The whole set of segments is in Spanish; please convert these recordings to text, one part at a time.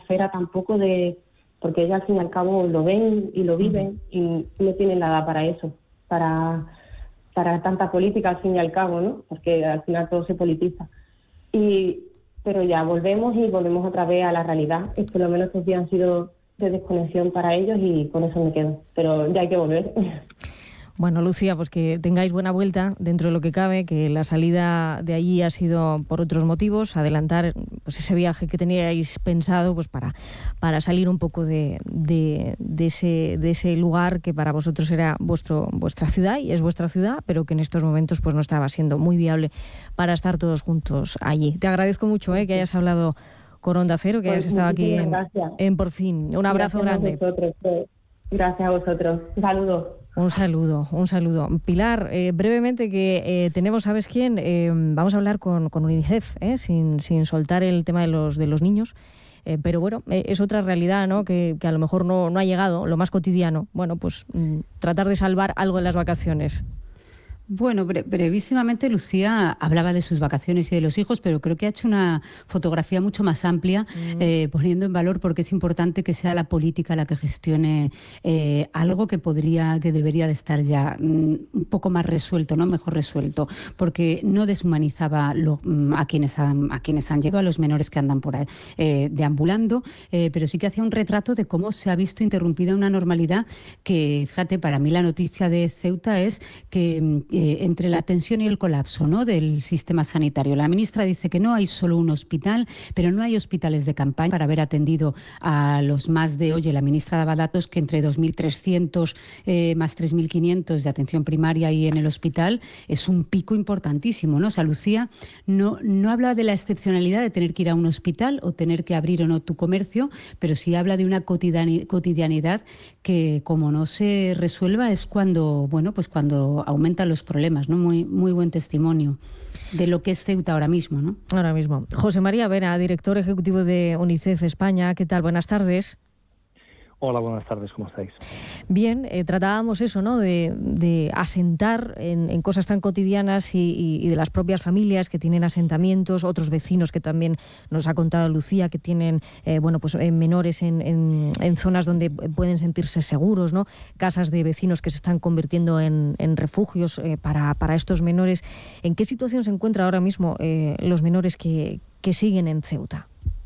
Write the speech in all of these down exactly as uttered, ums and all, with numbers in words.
esfera tampoco de... Porque ellos al fin y al cabo lo ven y lo viven uh-huh. y no tienen nada para eso, para, para tanta política al fin y al cabo, ¿no? Porque al final todo se politiza. Y, pero ya volvemos y volvemos otra vez a la realidad. Y por lo menos estos días han sido de desconexión para ellos y con eso me quedo. Pero ya hay que volver. Bueno, Lucía, pues que tengáis buena vuelta dentro de lo que cabe, que la salida de allí ha sido por otros motivos, adelantar pues ese viaje que teníais pensado pues para, para salir un poco de, de, de, ese, de ese lugar que para vosotros era vuestro, vuestra ciudad y es vuestra ciudad, pero que en estos momentos pues no estaba siendo muy viable para estar todos juntos allí. Te agradezco mucho eh, que hayas hablado con Onda Cero, que pues hayas estado aquí en, en Por Fin. Un abrazo gracias grande. A vosotros, pues. Gracias a vosotros. Un saludo. Un saludo, un saludo. Pilar, eh, brevemente, que eh, tenemos, ¿sabes quién? Eh, vamos a hablar con, con UNICEF, ¿eh? sin, sin soltar el tema de los, de los niños. Eh, pero bueno, eh, es otra realidad, ¿no? Que, que a lo mejor no, no ha llegado, lo más cotidiano. Bueno, pues mm, tratar de salvar algo en las vacaciones. Bueno, bre- brevísimamente Lucía hablaba de sus vacaciones y de los hijos, pero creo que ha hecho una fotografía mucho más amplia, mm. eh, poniendo en valor porque es importante que sea la política la que gestione eh, algo que podría, que debería de estar ya mm, un poco más resuelto, ¿no? Mejor resuelto, porque no deshumanizaba lo, mm, a quienes han, a quienes han llegado, a los menores que andan por ahí eh, deambulando, eh, pero sí que hacía un retrato de cómo se ha visto interrumpida una normalidad que, fíjate, para mí la noticia de Ceuta es que eh, Eh, entre la tensión y el colapso, ¿no?, del sistema sanitario. La ministra dice que no hay solo un hospital, pero no hay hospitales de campaña para haber atendido a los más de, oye, la ministra daba datos que entre dos mil trescientos eh, más tres mil quinientos de atención primaria y en el hospital es un pico importantísimo, ¿no? O sea, Lucía no, no habla de la excepcionalidad de tener que ir a un hospital o tener que abrir o no tu comercio, pero sí habla de una cotidianidad que, como no se resuelva, es cuando, bueno, pues cuando aumentan los problemas, ¿no? Muy, muy buen testimonio de lo que es Ceuta ahora mismo, ¿no? Ahora mismo. José María Vera, director ejecutivo de UNICEF España. ¿Qué tal? Buenas tardes. Hola, buenas tardes, ¿cómo estáis? Bien, eh, tratábamos eso, ¿no?, de, de asentar en, en cosas tan cotidianas y, y, y de las propias familias que tienen asentamientos, otros vecinos que también nos ha contado Lucía, que tienen eh, bueno, pues eh, menores en, en, en zonas donde pueden sentirse seguros, ¿no? Casas de vecinos que se están convirtiendo en, en refugios eh, para, para estos menores. ¿En qué situación se encuentran ahora mismo eh, los menores que, que siguen en Ceuta?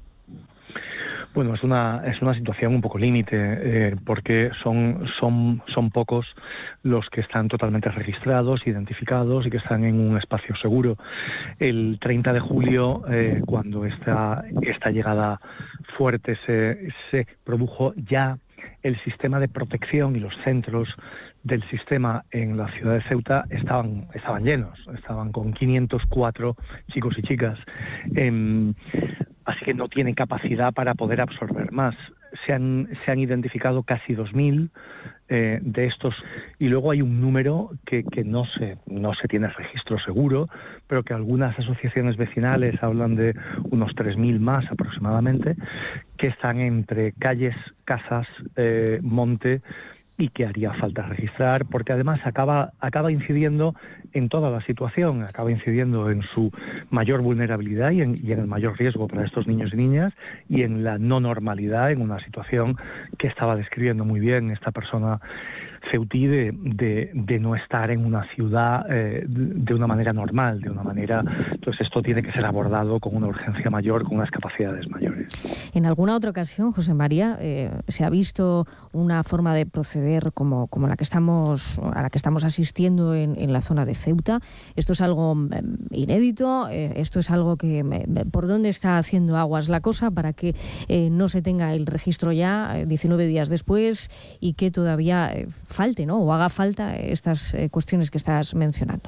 Bueno, es una es una situación un poco límite eh, porque son son son pocos los que están totalmente registrados, identificados y que están en un espacio seguro. El treinta de julio, eh, cuando esta esta llegada fuerte se se produjo, ya el sistema de protección y los centros del sistema en la ciudad de Ceuta estaban estaban llenos, estaban con quinientos cuatro chicos y chicas. Eh, Así que no tiene capacidad para poder absorber más. Se han, se han identificado casi dos mil eh, de estos, y luego hay un número que, que no se, no se tiene registro seguro, pero que algunas asociaciones vecinales hablan de unos tres mil más aproximadamente, que están entre calles, casas, eh, monte, y que haría falta registrar, porque además acaba acaba incidiendo en toda la situación, acaba incidiendo en su mayor vulnerabilidad y en, y en el mayor riesgo para estos niños y niñas, y en la no normalidad, en una situación que estaba describiendo muy bien esta persona ceutí de, de, de no estar en una ciudad eh, de una manera normal, de una manera... Entonces esto tiene que ser abordado con una urgencia mayor, con unas capacidades mayores. En alguna otra ocasión, José María, eh, se ha visto una forma de proceder como, como la que estamos a la que estamos asistiendo en, en la zona de Ceuta. Esto es algo eh, inédito, eh, esto es algo que... Eh, ¿por dónde está haciendo aguas la cosa para que eh, no se tenga el registro ya eh, diecinueve días después y que todavía... Eh, falte, ¿no?, o haga falta estas eh, cuestiones que estás mencionando?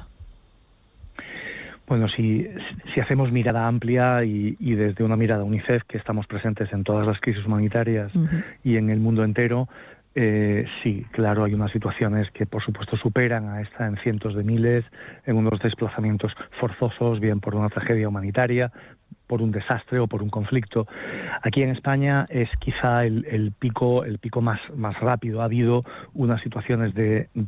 Bueno, si, si hacemos mirada amplia y, y desde una mirada UNICEF, que estamos presentes en todas las crisis humanitarias uh-huh. y en el mundo entero, eh, sí, claro, hay unas situaciones que por supuesto superan a esta en cientos de miles, en unos desplazamientos forzosos, bien por una tragedia humanitaria, por un desastre o por un conflicto. Aquí en España es quizá el, el pico el pico más, más rápido. Ha habido unas situaciones de